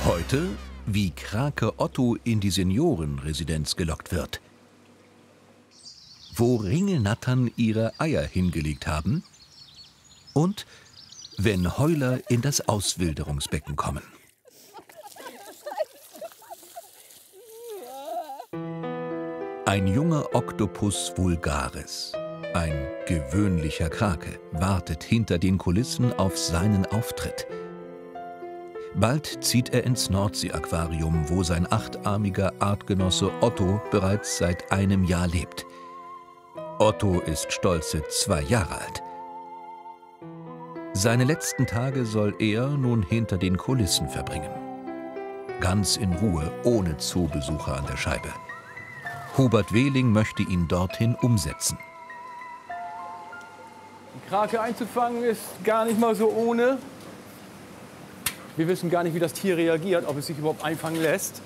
Heute, wie Krake Otto in die Seniorenresidenz gelockt wird. Wo Ringelnattern ihre Eier hingelegt haben. Und wenn Heuler in das Auswilderungsbecken kommen. Ein junger Octopus vulgaris, ein gewöhnlicher Krake, wartet hinter den Kulissen auf seinen Auftritt. Bald zieht er ins Nordsee-Aquarium, wo sein achtarmiger Artgenosse Otto bereits seit einem Jahr lebt. Otto ist stolze 2 Jahre alt. Seine letzten Tage soll er nun hinter den Kulissen verbringen. Ganz in Ruhe, ohne Zoobesucher an der Scheibe. Hubert Wehling möchte ihn dorthin umsetzen. Die Krake einzufangen ist gar nicht mal so ohne. Wir wissen gar nicht, wie das Tier reagiert, ob es sich überhaupt einfangen lässt.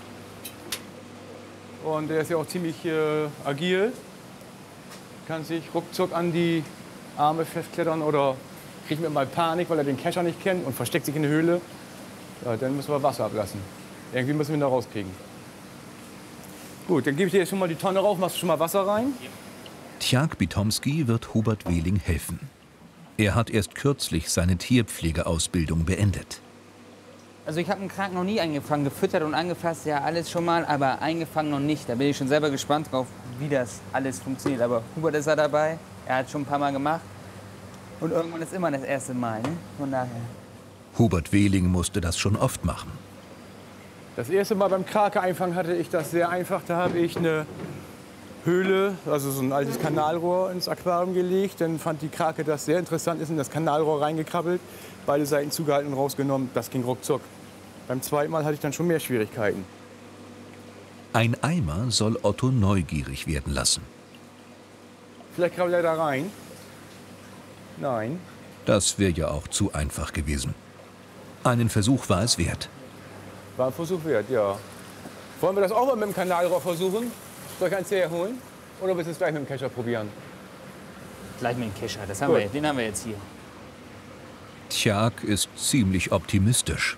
Und er ist ja auch ziemlich agil. Kann sich ruckzuck an die Arme festklettern oder kriegt mit mal Panik, weil er den Kescher nicht kennt und versteckt sich in der Höhle. Ja, dann müssen wir Wasser ablassen. Irgendwie müssen wir ihn da rauskriegen. Gut, dann gebe ich dir jetzt schon mal die Tonne rauf. Machst du schon mal Wasser rein? Tjag Bitomski wird Hubert Wehling helfen. Er hat erst kürzlich seine Tierpflegeausbildung beendet. Also ich habe einen Kraken noch nie eingefangen, gefüttert und angefasst, ja alles schon mal, aber eingefangen noch nicht. Da bin ich schon selber gespannt drauf, wie das alles funktioniert. Aber Hubert ist da dabei, er hat schon ein paar Mal gemacht. Und irgendwann ist immer das erste Mal, ne? Von daher. Hubert Wehling musste das schon oft machen. Das erste Mal beim Krake einfangen hatte ich das sehr einfach. Da habe ich eine Höhle, also so ein altes Kanalrohr ins Aquarium gelegt. Dann fand die Krake das sehr interessant, ist in das Kanalrohr reingekrabbelt, beide Seiten zugehalten und rausgenommen. Das ging ruckzuck. Beim zweiten Mal hatte ich dann schon mehr Schwierigkeiten. Ein Eimer soll Otto neugierig werden lassen. Vielleicht krabbelt er da rein. Nein. Das wäre ja auch zu einfach gewesen. Einen Versuch war es wert. War ein Versuch wert, ja. Wollen wir das auch mal mit dem Kanalrohr versuchen? Soll ich eins herholen? Oder willst du es gleich mit dem Kescher probieren? Gleich mit dem Kescher, den haben wir jetzt hier. Tjag ist ziemlich optimistisch.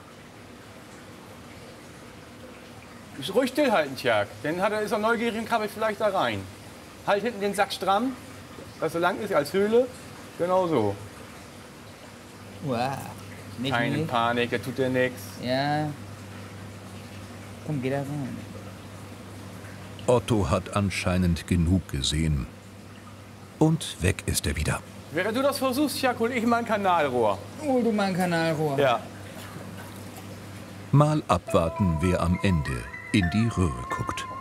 Ruhig stillhalten, Tjag. Dann ist er neugierig und krabbelt vielleicht da rein. Halt hinten den Sack stramm, dass er so lang ist als Höhle. Genau so. Wow. Nicht Keine nicht. Panik, er tut dir nichts. Ja. Komm, geh da rein. Otto hat anscheinend genug gesehen. Und weg ist er wieder. Während du das versuchst, Tjag, hol ich mal ein Kanalrohr. Hol du mal ein Kanalrohr. Ja. Mal abwarten, wer am Ende in die Röhre guckt.